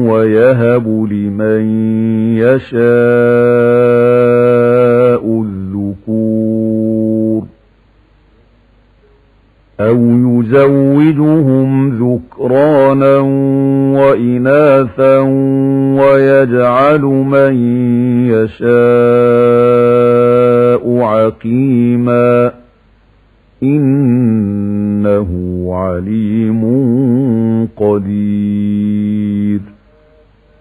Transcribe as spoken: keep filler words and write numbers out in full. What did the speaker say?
ويهب لمن يشاء الذكور أو يزوجهم ذكرانا وإناثا ويجعل من يشاء عقيما إنه عليم قدير.